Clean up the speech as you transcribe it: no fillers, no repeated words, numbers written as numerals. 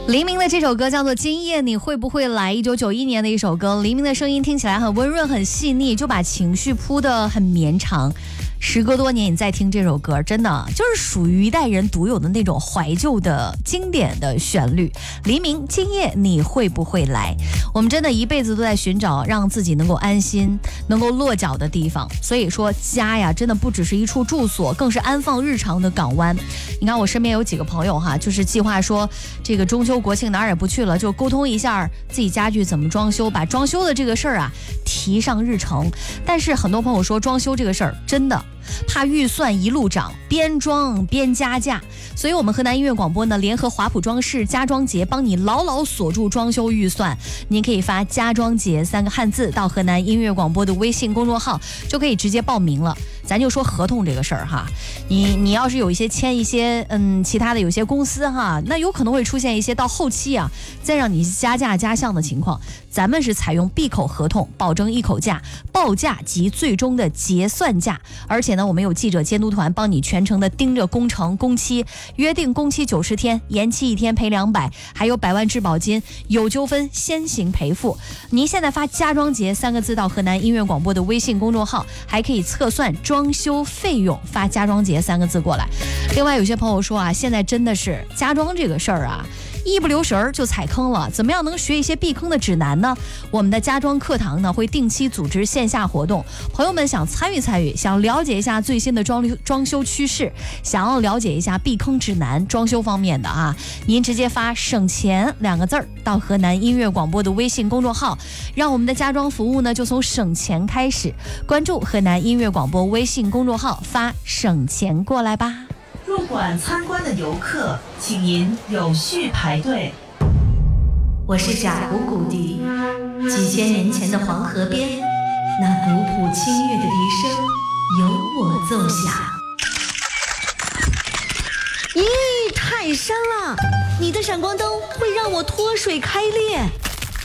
黎明的这首歌叫做《今夜你会不会来》，1991年的一首歌。黎明的声音听起来很温润很细腻，就把情绪铺得很绵长。时隔多年你再听这首歌，真的就是属于一代人独有的那种怀旧的经典的旋律。黎明，今夜你会不会来？我们真的一辈子都在寻找让自己能够安心能够落脚的地方，所以说家呀真的不只是一处住所，更是安放日常的港湾。你看我身边有几个朋友哈，就是计划说这个中秋国庆哪儿也不去了，就沟通一下自己家具怎么装修，把装修的这个事儿啊提上日程。但是很多朋友说装修这个事儿真的怕预算一路涨，边装边加价，所以我们河南音乐广播呢联合华普装饰家装节，帮你牢牢锁住装修预算。您可以发家装节3个汉字到河南音乐广播的微信公众号，就可以直接报名了。咱就说合同这个事儿哈，你要是有一些签一些其他的有些公司哈，那有可能会出现一些到后期啊再让你加价加项的情况。咱们是采用闭口合同，保证一口价，报价及最终的结算价。而且呢，我们有记者监督团帮你全程的盯着工程工期，约定工期90天，延期1天赔200，还有100万质保金，有纠纷先行赔付。您现在发家装节3个字到河南音乐广播的微信公众号，还可以测算装修费用，发家装节3个字过来。另外有些朋友说啊，现在真的是家装这个事儿啊一不留神就踩坑了，怎么样能学一些避坑的指南呢？我们的家装课堂呢会定期组织线下活动，朋友们想参与参与，想了解一下最新的装修趋势，想要了解一下避坑指南，装修方面的啊，您直接发省钱2个字到河南音乐广播的微信公众号，让我们的家装服务呢就从省钱开始。关注河南音乐广播微信公众号，发省钱过来吧。 入馆参观的游客，请您有序排队。 我是贾湖谷地，几千年前的黄河边，那古朴清越的笛声由我奏响。咦，太深了，你的闪光灯会让我脱水开裂。